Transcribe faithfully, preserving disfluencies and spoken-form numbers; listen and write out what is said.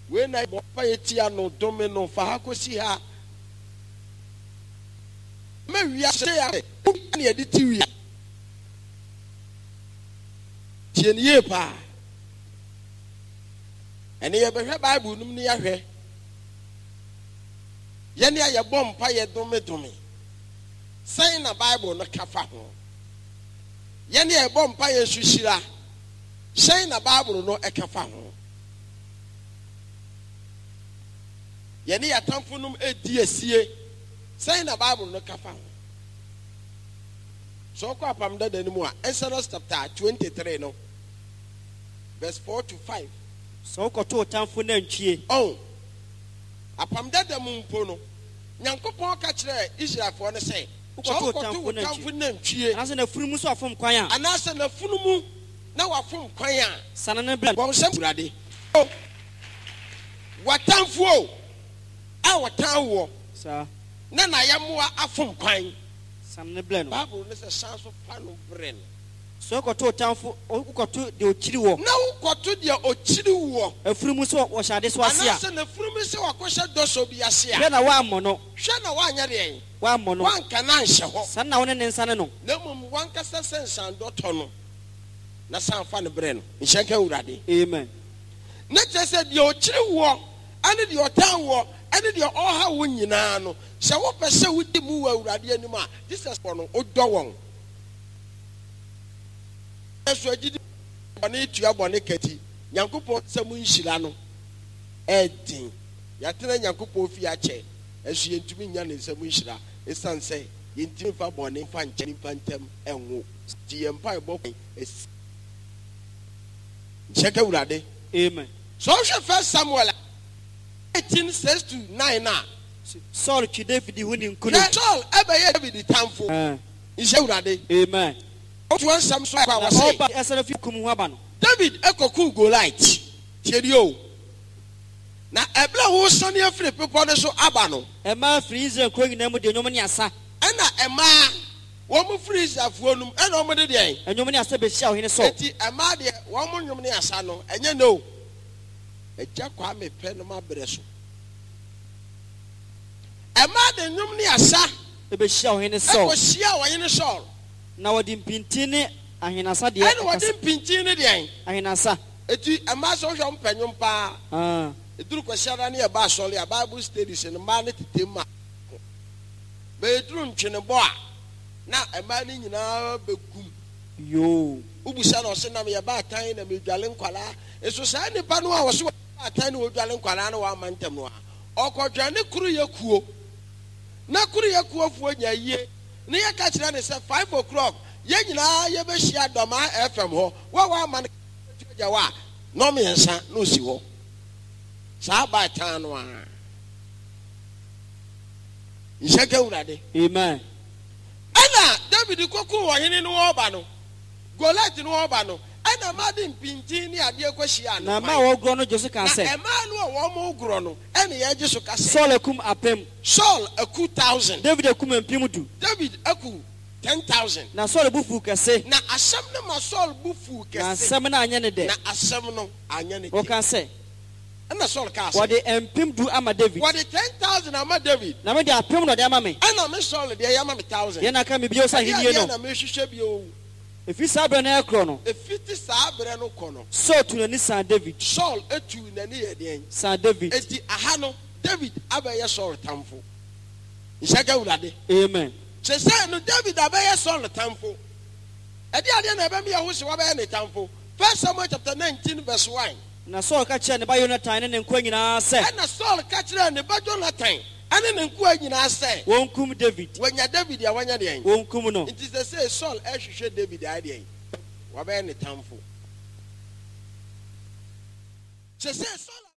when I buy no domino for Hakosia. Maybe I say, any editor. Yepa. And you have a Bible near her. Yenya ya bomb pie dome to me. Saying a Bible no kafa. Yenya bomb pie sushira. Saying a Bible no ekafa. Yenya tamfunum e diesie. Saying a Bible no kafa. So kwa pamda anymore. Exodus chapter twenty-three no. Verse four to five. So koto tamfuna ntwie. Oh. Apamda de mumpo no. Nyankopon ka kire Israel for no say. Koto tamfuna ntwie. Anase na funumu so afom kwan a. Anase na funumu na wafom kwan a. Sanane bla. Won sem urade. Oh. Watamfo. A watanwo. Sa. Na na yamoa afom kwan. Sanane bla no. Bible no say sanso fa no bren. So koto tamfo koto de okiri wo. Na koto de okiri wo. Afunumu so wo shade so ase a. Anase na funumu se wakosha doso bi ase a. Hwe na wa amono. Hwe na wa anya de. Wa amono. Wan kana nhye ho. San na woni ne nsane no. Na mum wan kasa sensan doto no. Na san fa ne bre no. Nhyenka urade. Amen. Na tese de okiri wo, ane de otan wo, ane de oha wo nyina no. Se wo pese wudi mu wa urade anim a, this is for no odo won. Eso agidi bone tua bone kati. Nyankopon samu nhira no. Edin. Yatena Nyankopon fi ache. Eso yentumi nya ne samu nhira. Esan say yentimi fa bone fa nche nipa ntem enwo. Ti yempa ebo es. Check urade. Amen. So first Samuel eighteen six to nine na. Saul ki David hu ni nkunu. Saul ebe ye David tamfo. Eh. Ise urade. Amen. To one Sam so kwa say. Oba esere fi kum hu aba no. David ekoku Goliath. Tiedi o. Na ebla ho sone afre pepo ne so aba no. Ema free Israel kro nyina mu de nyom ne asa. Ena ema wo mu free Israel num ena wo mu de de. Enyom ne asa be hia ohene so. Eti ema de wo mu nyom ne asa no enye no. Eja kwa me pe no ma bre so. Ema de nyom ne asa e be hia ohene so. E ko hia ohene so. Na wodi mpinti ne ahenasa de. Ena wodi mpinti ne de. Ahenasa. Eti ema so hwa mpanyom pa. Ah. Eduru kwasiara ne e ba sole a Bible studies ne ma ne tetema. Be eduru ntwene bo a na ema ne nyina begum. Yo. Ubusa no se na me ba tan na me dwale nkwala. Eso sa ne pa no a wo se ba tan ne wo dwale nkwala na wa mantem no a. Okodwane kuru yakuo. Na kuru yakuo fu nya yie. Ne ya ka kira ne se five o'clock. Ye nyina ye be hia Doma F M ho. Wa wa man ja wa. No me nsa no si ho. Sa ba tan no a. Nhyenka urade. Amen. Ana David koku wo hene no oba no. Goliath no oba no. Ana ma de mpinti ni ade akwahia no. Na ma wo gro no Jose kan say. Na ema no wo mo gro no. Ene ye je so ka say. Saul akum apem. Saul aku thousand. David akum empim du. David aku ten thousand. Na Saul bufu kese. Na asem no ma Saul bufu kese. Na asem na anya ne de. Na asem no anya ne de. O kan say. Ana Saul ka say. What the empim du ama David. What the ten thousand ama David. Na me de apem no de ama me. Ana me Saul de ya ama me thousand. Ye na ka me bi o sa henie no. Na me hwehwe bi o. Efi sabre na ekro no. Efiti sabre no kono. Saul tu na ni San David. Saul etu na ni ye den. San David. Eti aha no David abaye Saul tamfo. Nhyenka urade. Amen. Se say no David abaye Saul tamfo. Edi ade na ebe me yawo se wabaye ne tamfo. First Samuel chapter nineteen verse one. Na Saul ka kire ne ba Jonathan ne nkwa nyina se. Na Saul ka kire ne ba Jonathan ane ne nkwa nyina se. Won kum David. Wanya David ya wanya de en. Won kum no. It is the say Saul e hwehwe David ade en. Wabaye ne tamfo. Se say Saul